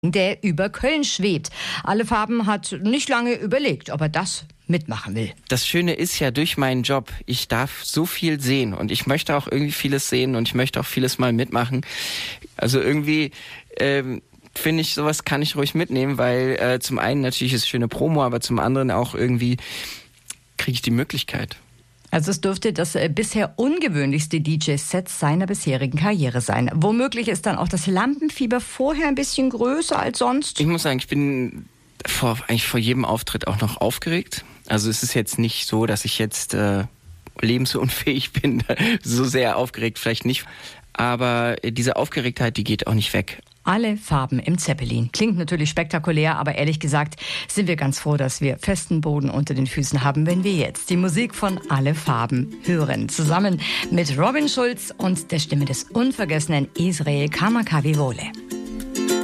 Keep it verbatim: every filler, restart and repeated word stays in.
der über Köln schwebt. Alle Farben hat nicht lange überlegt, ob er das mitmachen will. Das Schöne ist ja durch meinen Job, ich darf so viel sehen und ich möchte auch irgendwie vieles sehen und ich möchte auch vieles mal mitmachen. Also irgendwie ähm, finde ich, sowas kann ich ruhig mitnehmen, weil äh, zum einen natürlich ist es schöne Promo, aber zum anderen auch irgendwie kriege ich die Möglichkeit. Also es dürfte das äh, bisher ungewöhnlichste D J-Set seiner bisherigen Karriere sein. Womöglich ist dann auch das Lampenfieber vorher ein bisschen größer als sonst. Ich muss sagen, ich bin vor, eigentlich vor jedem Auftritt auch noch aufgeregt. Also es ist jetzt nicht so, dass ich jetzt äh, lebensunfähig bin, so sehr aufgeregt vielleicht nicht. Aber diese Aufgeregtheit, die geht auch nicht weg. Alle Farben im Zeppelin. Klingt natürlich spektakulär, aber ehrlich gesagt sind wir ganz froh, dass wir festen Boden unter den Füßen haben, wenn wir jetzt die Musik von Alle Farben hören. Zusammen mit Robin Schulz und der Stimme des unvergessenen Israel Kamakawiwo'ole.